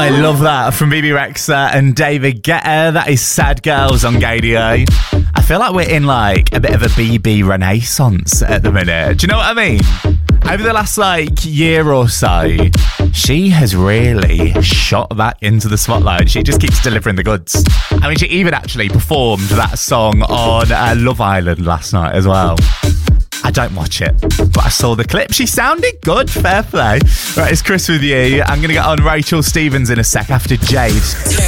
I love that from BB Rexa and David Guetta. That is Sad Girls on Gadio. I feel like we're in like a bit of a BB renaissance at the minute. Do you know what I mean? Over the last year or so, she has really shot back into the spotlight. She just keeps delivering the goods. I mean, she even actually performed that song on Love Island last night as well. I don't watch it, but I saw the clip. She sounded good. Fair play. Right, it's Chris with you. I'm going to get on Rachel Stevens in a sec after Jade.